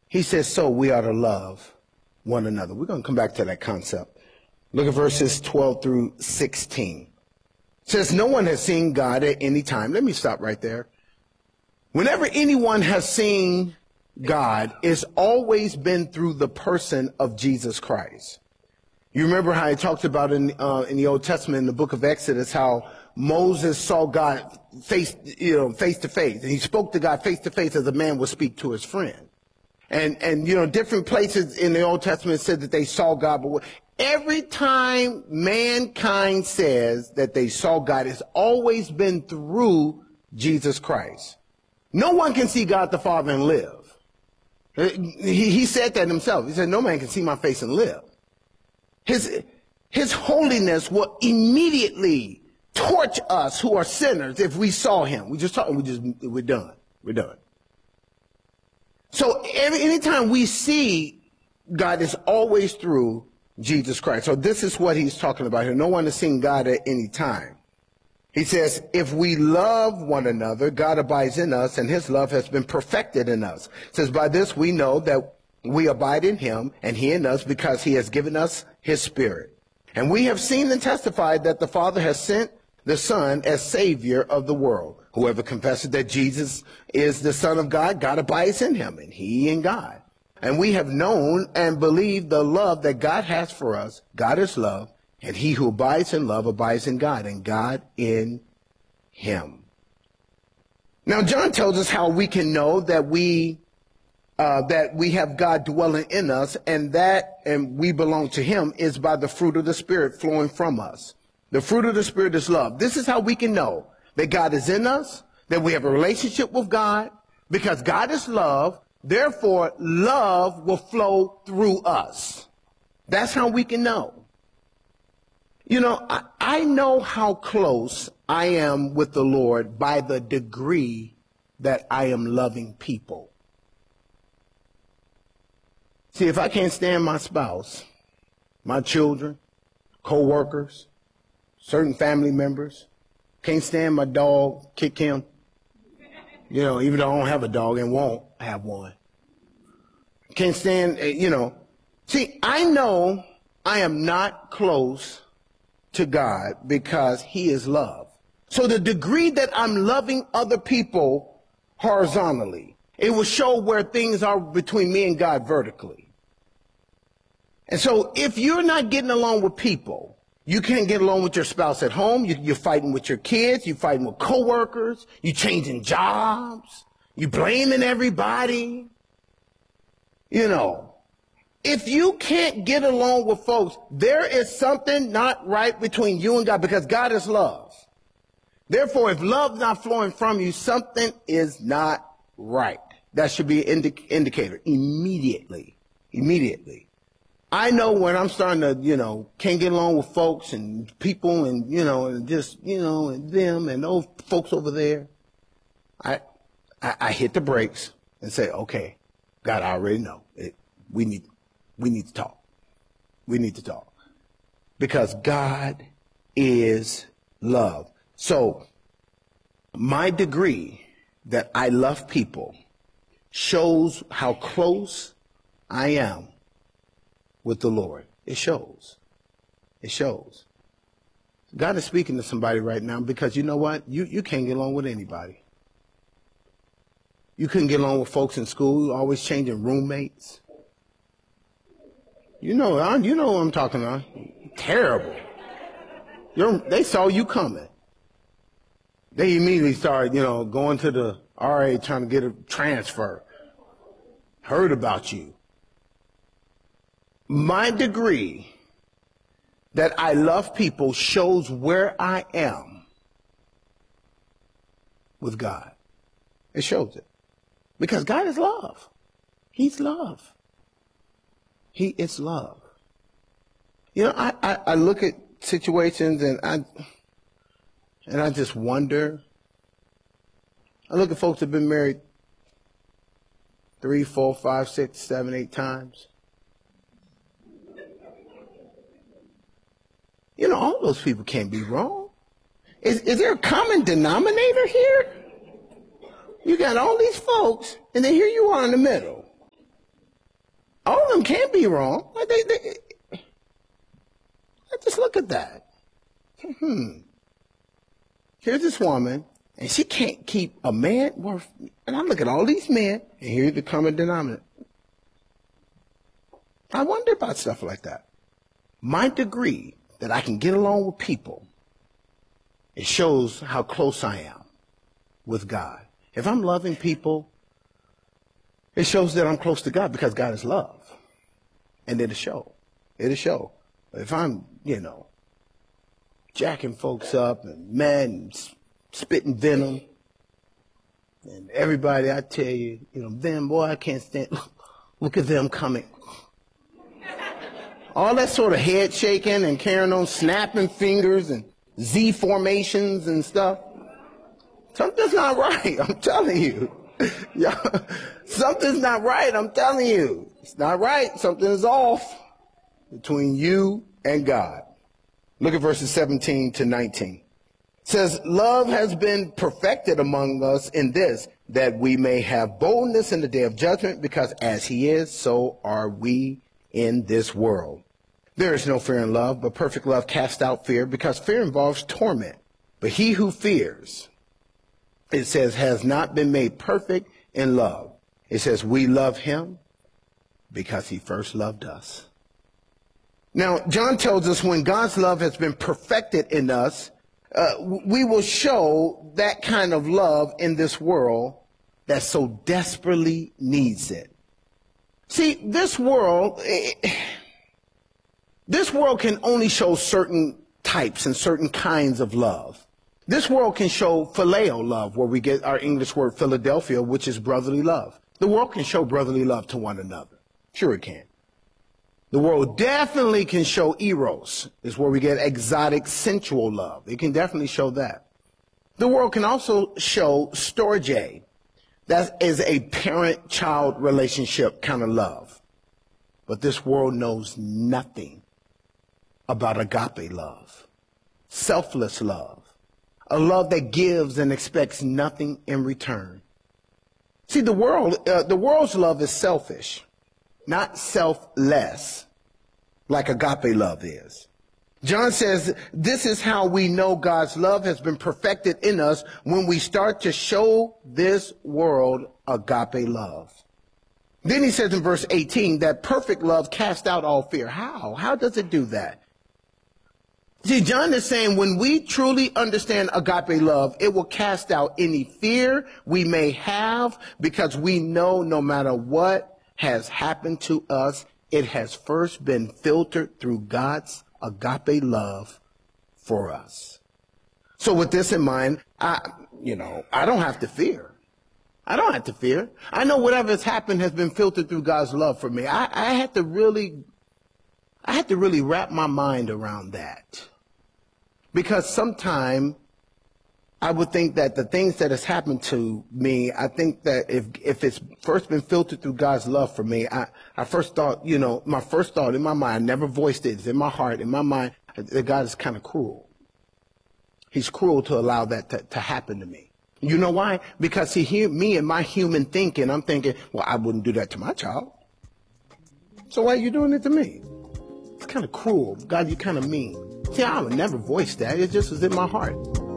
He says, so we ought to love one another. We're going to come back to that concept. Look at verses 12 through 16. It says, no one has seen God at any time. Let me stop right there. Whenever anyone has seen God, it's always been through the person of Jesus Christ. You remember how it talks about in the Old Testament, in the book of Exodus, how Moses saw God face to face. And he spoke to God face to face as a man would speak to his friend. And different places in the Old Testament said that they saw God. But every time mankind says that they saw God, it's always been through Jesus Christ. No one can see God the Father and live. He said that himself. He said, no man can see my face and live. His holiness will immediately torch us who are sinners if we saw him. We're done. We're done. So anytime we see God, is always through Jesus Christ. So this is what he's talking about here. No one has seen God at any time. He says, if we love one another, God abides in us, and his love has been perfected in us. It says, by this we know that we abide in him, and he in us, because he has given us his Spirit. And we have seen and testified that the Father has sent the Son as Savior of the world. Whoever confesses that Jesus is the Son of God, God abides in him, and he in God. And we have known and believed the love that God has for us. God is love, and he who abides in love abides in God, and God in him. Now, John tells us how we can know that we have God dwelling in us, and we belong to him, is by the fruit of the Spirit flowing from us. The fruit of the Spirit is love. This is how we can know that God is in us, that we have a relationship with God, because God is love. Therefore, love will flow through us. That's how we can know. I know how close I am with the Lord by the degree that I am loving people. See, if I can't stand my spouse, my children, co-workers, certain family members, can't stand my dog, kick him, even though I don't have a dog and won't have one. Can't stand, See, I know I am not close to God because he is love. So the degree that I'm loving other people horizontally, it will show where things are between me and God vertically. And so if you're not getting along with people, you can't get along with your spouse at home, you're fighting with your kids, you're fighting with coworkers, you're changing jobs, you're blaming everybody. If you can't get along with folks, there is something not right between you and God, because God is love. Therefore, if love's not flowing from you, something is not right. That should be an indicator immediately. Immediately. I know when I'm starting to, can't get along with folks and people and, and just, and them and those folks over there. I hit the brakes and say, okay, God, I already know it. We need to talk. We need to talk. Because God is love. So my degree that I love people shows how close I am with the Lord. It shows. It shows. God is speaking to somebody right now, because you know what? You can't get along with anybody. You couldn't get along with folks in school, always changing roommates. You know what I'm talking about. Terrible. They saw you coming. They immediately started, going to the RA trying to get a transfer. Heard about you. My degree that I love people shows where I am with God. It shows it. Because God is love. He's love. He is love. I look at situations and I just wonder. I look at folks that have been married 3, 4, 5, 6, 7, 8 times. All those people can't be wrong. Is there a common denominator here? You got all these folks, and then here you are in the middle. All of them can be wrong. Just look at that. Here's this woman, and she can't keep a man. And I look at all these men, and here's the common denominator. I wonder about stuff like that. My degree that I can get along with people, it shows how close I am with God. If I'm loving people, it shows that I'm close to God because God is love. And it'll show. It'll show. If I'm, jacking folks up and mad and spitting venom, and everybody, I tell you, them, boy, I can't stand, look at them coming. All that sort of head shaking and carrying on, snapping fingers and Z formations and stuff. Something's not right, I'm telling you. Something's not right, I'm telling you. It's not right. Something is off between you and God. Look at verses 17 to 19. It says, love has been perfected among us in this, that we may have boldness in the day of judgment, because as he is, so are we in this world. There is no fear in love, but perfect love casts out fear, because fear involves torment. But he who fears, it says, has not been made perfect in love. It says, we love him because he first loved us. Now, John tells us when God's love has been perfected in us, we will show that kind of love in this world that so desperately needs it. See, this world can only show certain types and certain kinds of love. This world can show phileo love, where we get our English word Philadelphia, which is brotherly love. The world can show brotherly love to one another. Sure it can. The world definitely can show eros, is where we get exotic, sensual love. It can definitely show that. The world can also show storge. That is a parent-child relationship kind of love. But this world knows nothing about agape love, selfless love, a love that gives and expects nothing in return. See, the world's love is selfish, not selfless, like agape love is. John says this is how we know God's love has been perfected in us, when we start to show this world agape love. Then he says in verse 18 that perfect love casts out all fear. How? How does it do that? See, John is saying when we truly understand agape love, it will cast out any fear we may have, because we know no matter what has happened to us, it has first been filtered through God's agape love for us. So with this in mind, I don't have to fear. I don't have to fear. I know whatever has happened has been filtered through God's love for me. I had to really wrap my mind around that. Because sometimes I would think that the things that has happened to me, I think that if it's first been filtered through God's love for me, I first thought, my first thought in my mind, I never voiced it, it's in my heart, in my mind, that God is kind of cruel. He's cruel to allow that to happen to me. You know why? Because me and my human thinking, I'm thinking, well, I wouldn't do that to my child. So why are you doing it to me? It's kind of cruel. God, you're kind of mean. See, I would never voice that. It just was in my heart.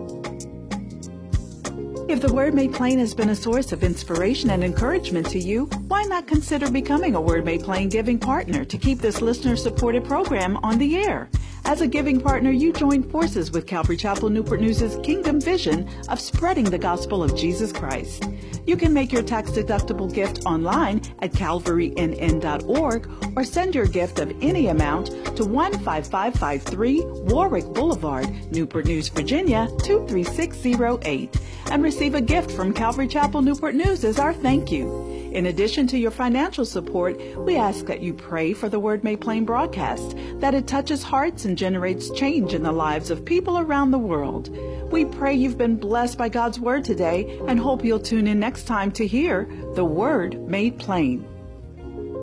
If the Word Made Plain has been a source of inspiration and encouragement to you, why not consider becoming a Word Made Plain giving partner to keep this listener-supported program on the air? As a giving partner, you join forces with Calvary Chapel Newport News' Kingdom Vision of spreading the gospel of Jesus Christ. You can make your tax-deductible gift online at calvarynn.org or send your gift of any amount to 15553 Warwick Boulevard, Newport News, Virginia 23608, and receive a gift from Calvary Chapel Newport News as our thank you. In addition to your financial support, we ask that you pray for the Word Made Plain broadcast, that it touches hearts and generates change in the lives of people around the world. We pray you've been blessed by God's Word today and hope you'll tune in next time to hear the Word Made Plain.